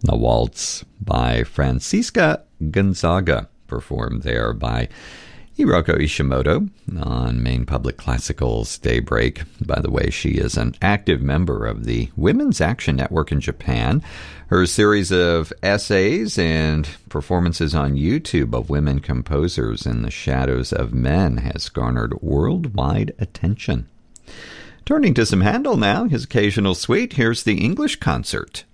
A waltz by Francisca Gonzaga, performed there by Hiroko Ishimoto on Maine Public Classical's Daybreak. By the way, she is an active member of the Women's Action Network in Japan. Her series of essays and performances on YouTube of women composers in the shadows of men has garnered worldwide attention. Turning to some Handel now, his occasional suite, here's the English Concert